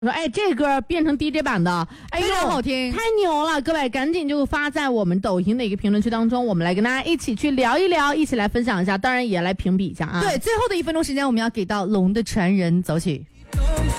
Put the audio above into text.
我说这歌变成 DJ 版的， 非常好听， 太牛了！各位赶紧就发在我们抖音的一个评论区当中，我们来跟大家一起去聊一聊，一起来分享一下，当然也来评比一下啊。 对，最后的1分钟时间，我们要给到《龙的传人》，走起。